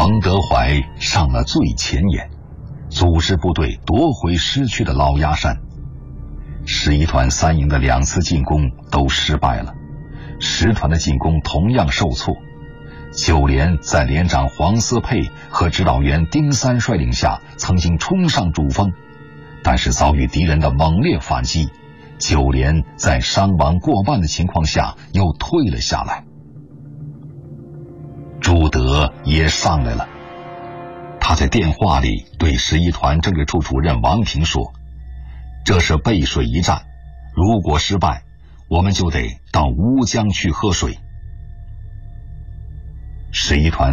彭德怀上了最前沿，组织部队夺回失去的老鸭山。11团3营的2次进攻都失败了，10团的进攻同样受挫。9连在连长黄思沛和指导员丁三率领下曾经冲上主峰，但是遭遇敌人的猛烈反击，9连在伤亡过半的情况下又退了下来。朱德也上来了，他在电话里对11团政治处主任王平说，这是背水一战，如果失败我们就得到乌江去喝水。11团